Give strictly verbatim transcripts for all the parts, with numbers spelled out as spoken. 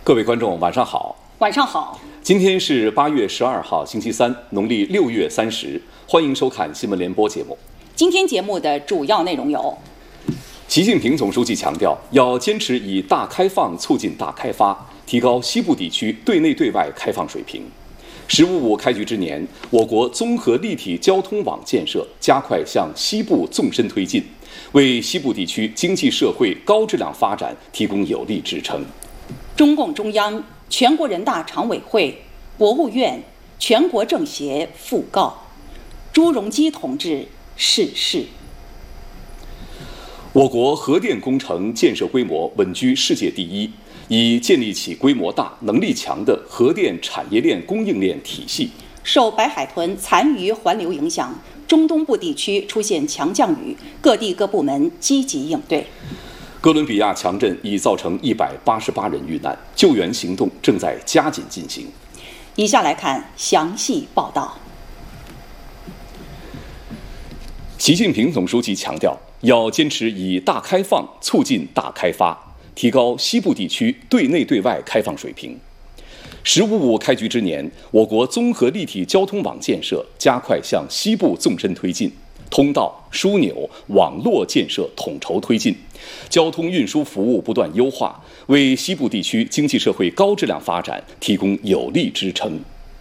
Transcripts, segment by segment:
各位观众，晚上好。 晚上好。 今天是八月十二号，星期三，农历六月三十。欢迎收看新闻联播节目。 今天节目的主要内容有： 习近平总书记强调，要坚持以大开放促进大开发，提高西部地区对内对外开放水平。“十五五”开局之年，我国综合立体交通网建设加快向西部纵深推进，为西部地区经济社会高质量发展提供有力支撑。 中共中央、全国人大常委会、国务院、全国政协讣告朱镕基同志逝世。 我国核电工程建设规模稳居世界第一，已建立起规模大、能力强的核电产业链供应链体系。 受白海豚残余环流影响，中东部地区出现强降雨，各地各部门积极应对。 哥伦比亚强震已造成一百八十八人遇难，救援行动正在加紧进行。 以下来看详细报道。 习近平总书记强调，要坚持以大开放促进大开发，提高西部地区对内对外开放水平。“十五五”开局之年，我国综合立体交通网建设加快向西部纵深推进，通道、枢纽、网络建设统筹推进，交通运输服务不断优化，为西部地区经济社会高质量发展提供有力支撑。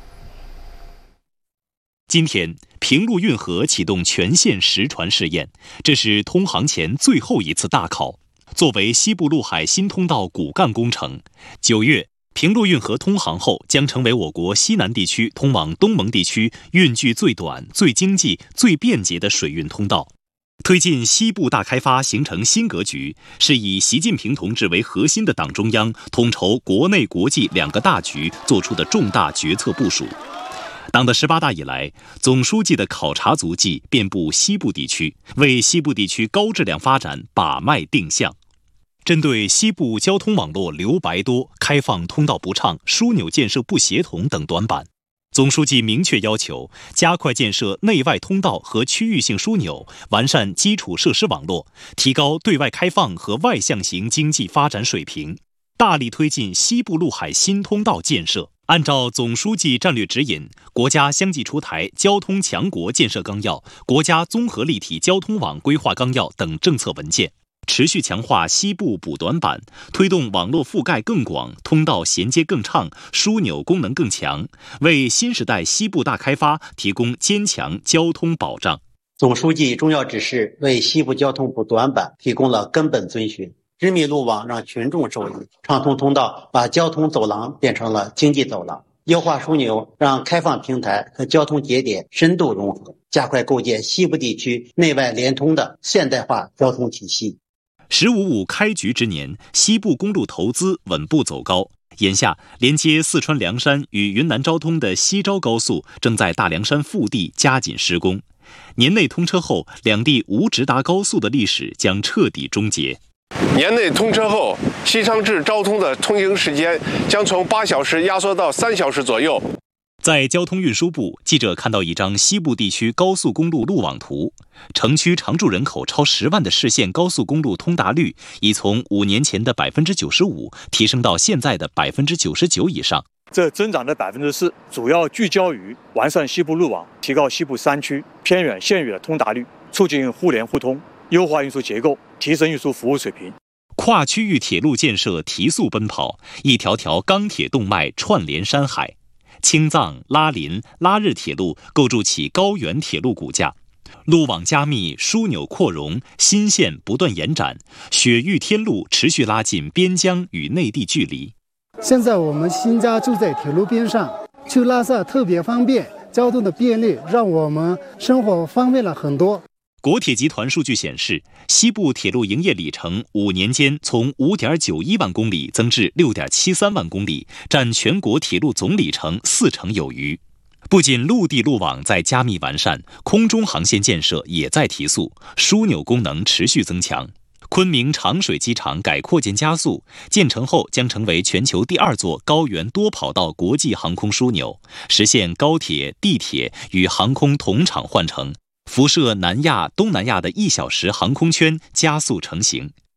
今天，平陆运河启动全线实船试验，这是通航前最后一次大考。作为西部陆海新通道骨干工程，九月平陆运河通航后，将成为我国西南地区通往东盟地区运距最短、最经济、最便捷的水运通道。推进西部大开发形成新格局，是以习近平同志为核心的党中央统筹国内国际两个大局做出的重大决策部署。党的十八大以来，总书记的考察足迹遍布西部地区，为西部地区高质量发展把脉定向。针对西部交通网络留白多、开放通道不畅、枢纽建设不协同等短板，总书记明确要求加快建设内外通道和区域性枢纽，完善基础设施网络，提高对外开放和外向型经济发展水平，大力推进西部陆海新通道建设。按照总书记战略指引，国家相继出台交通强国建设纲要、国家综合立体交通网规划纲要等政策文件，持续强化西部补短板，推动网络覆盖更广、通道衔接更畅、枢纽功能更强，为新时代西部大开发提供坚强交通保障。 总书记重要指示为西部交通补短板提供了根本遵循。织密路网让群众受益，畅通通道把交通走廊变成了经济走廊，优化枢纽让开放平台和交通节点深度融合，加快构建西部地区内外联通的现代化交通体系。 十五五开局之年，西部公路投资稳步走高。眼下，连接四川凉山与云南昭通的西昭高速正在大凉山腹地加紧施工。年内通车后，两地无直达高速的历史将彻底终结。 年内通车后，西昌至昭通的通行时间将从八小时压缩到三小时左右。 在交通运输部，记者看到一张西部地区高速公路路网图，城区常住人口超十万的市县高速公路通达率已从五年前的百分之九十五提升到现在的百分之九十九以上。 这增长的百分之四，主要聚焦于完善西部路网，提高西部山区、偏远县域的通达率，促进互联互通，优化运输结构，提升运输服务水平。 跨区域铁路建设提速奔跑，一条条钢铁动脉串联山海。青藏、拉林、拉日铁路构筑起高原铁路骨架，路网加密，枢纽扩容，新线不断延展，雪域天路持续拉近边疆与内地距离。 现在我们新家就在铁路边上，去拉萨特别方便，交通的便利让我们生活方便了很多。 国铁集团数据显示，西部铁路营业里程五年间从 五点九一万公里增至 六点七三万公里，占全国铁路总里程四成有余。不仅陆地路网在加密完善，空中航线建设也在提速，枢纽功能持续增强。昆明长水机场改扩建加速，建成后将成为全球第二座高原多跑道国际航空枢纽，实现高铁、地铁与航空同场换乘。辐射南亚、东南亚的一小时航空圈加速成型。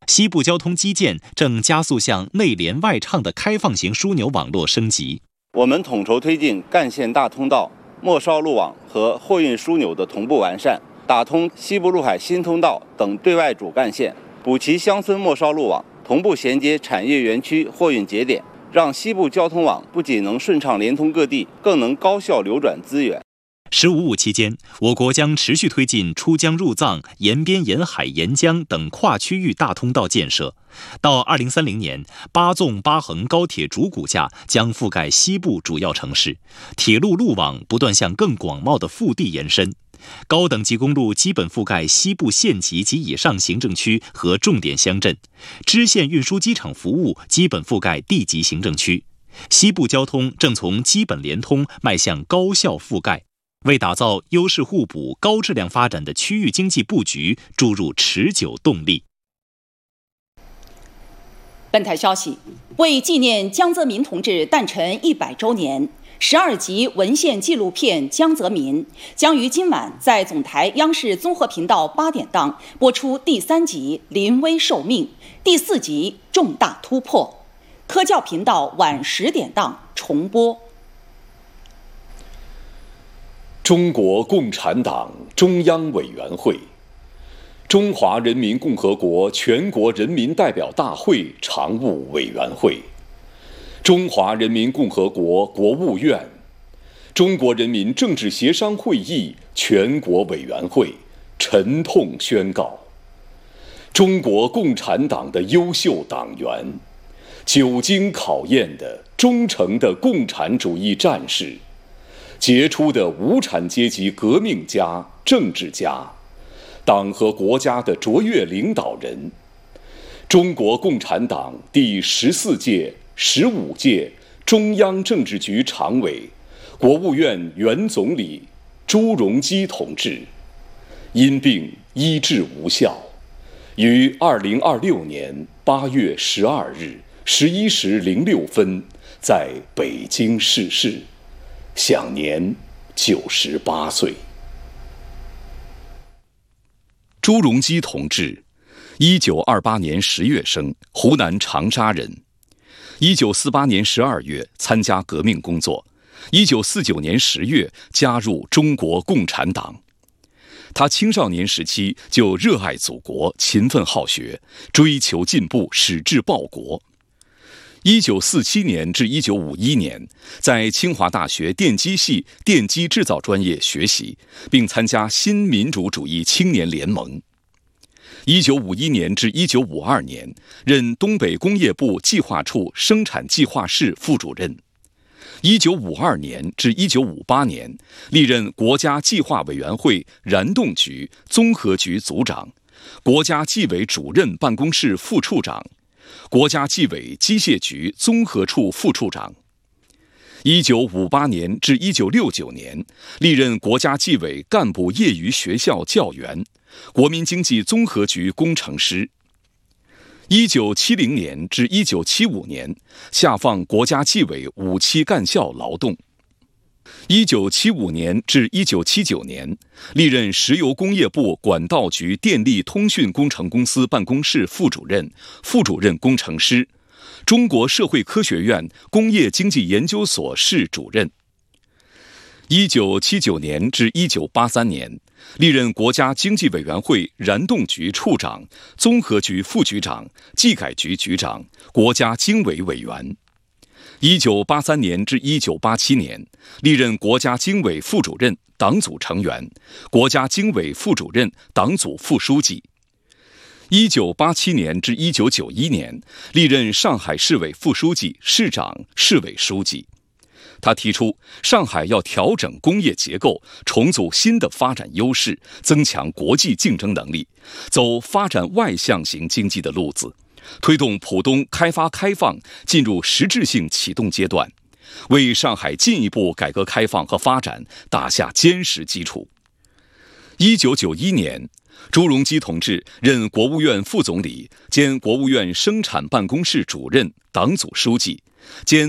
西部交通基建正加速向内连外畅的开放型枢纽网络升级。 我们统筹推进干线大通道、末梢路网和货运枢纽的同步完善，打通西部陆海新通道等对外主干线，补齐乡村末梢路网，同步衔接产业园区货运节点，让西部交通网不仅能顺畅连通各地，更能高效流转资源。 十五五期间，我国将持续推进出江入藏、沿边沿海沿江等跨区域大通道建设。到二零三零年，八纵八横高铁主骨架将覆盖西部主要城市，铁路路网不断向更广袤的腹地延伸。高等级公路基本覆盖西部县级及以上行政区和重点乡镇，支线运输机场服务基本覆盖地级行政区。西部交通正从基本联通迈向高效覆盖，为打造优势互补、高质量发展的区域经济布局注入持久动力。 本台消息，为纪念江泽民同志诞辰一百周年，十二集文献纪录片《江泽民》将于今晚在总台央视综合频道八点档播出第三集《临危受命》，第四集《重大突破》，科教频道晚十点档重播。 中国共产党中央委员会、中华人民共和国全国人民代表大会常务委员会、中华人民共和国国务院、中国人民政治协商会议全国委员会沉痛宣告：中国共产党的优秀党员、久经考验的忠诚的共产主义战士、杰出的无产阶级革命家、政治家、党和国家的卓越领导人，中国共产党第十四届、十五届中央政治局常委、国务院原总理朱镕基同志，因病医治无效，于二零二六年八月十二日十一时零六分在北京逝世，享年九十八岁。朱镕基同志，一九二八年十月生，湖南长沙人。一九四八年十二月参加革命工作，一九四九年十月加入中国共产党。他青少年时期就热爱祖国，勤奋好学，追求进步，矢志报国。一九四七年至一九五一年，在清华大学电机系电机制造专业学习，并参加新民主主义青年联盟。一九五一年至一九五二年，任东北工业部计划处生产计划室副主任。一九五二年至一九五八年，历任国家计划委员会燃动局综合局组长、国家纪委主任办公室副处长、国家纪委机械局综合处副处长。一九五八年至一九六九年，历任国家纪委干部业余学校教员、国民经济综合局工程师。一九七零年至一九七五年，下放国家纪委五期干校劳动。一九七五年至一九七九年，历任石油工业部管道局电力通讯工程公司办公室副主任、副主任工程师，中国社会科学院工业经济研究所室主任。一九七九年至一九八三年，历任国家经济委员会燃动局处长、综合局副局长、技改局局长、国家经委委员。一九八三年至一九八七年，历任国家经委副主任、党组成员，国家经委副主任、党组副书记。一九八七年至一九九一年，历任上海市委副书记、市长、市委书记。他提出，上海要调整工业结构，重组新的发展优势，增强国际竞争能力，走发展外向型经济的路子，推动浦东开发开放进入实质性启动阶段，为上海进一步改革开放和发展打下坚实基础。一九九一年，朱镕基同志任国务院副总理兼国务院生产办公室主任、党组书记，兼